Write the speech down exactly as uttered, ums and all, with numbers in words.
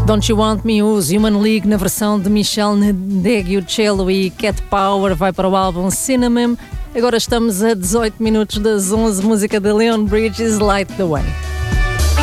Don't You Want Me, os Human League na versão de Michel Ndegeocello e Cat Power, vai para o álbum Cinnamon. Agora estamos a dezoito minutos das onze, música de Leon Bridges, Light the Way.